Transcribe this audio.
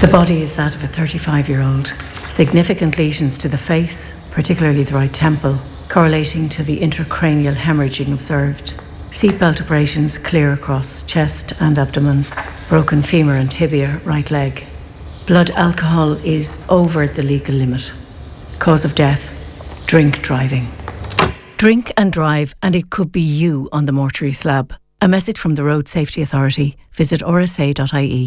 The body is that of a 35-year-old. Significant lesions to the face, particularly the right temple, correlating to the intracranial hemorrhaging observed. Seatbelt abrasions clear across chest and abdomen. Broken femur and tibia, right leg. Blood alcohol is over the legal limit. Cause of death, drink driving. Drink and drive, and it could be you on the mortuary slab. A message from the Road Safety Authority. Visit rsa.ie.